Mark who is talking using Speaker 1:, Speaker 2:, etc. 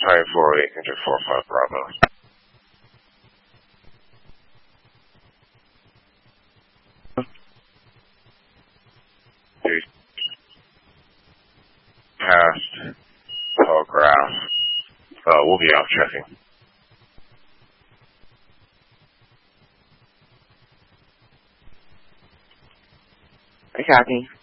Speaker 1: Type 48, enter 45 Bravo. Past telegraph. We'll be out checking.
Speaker 2: I copy.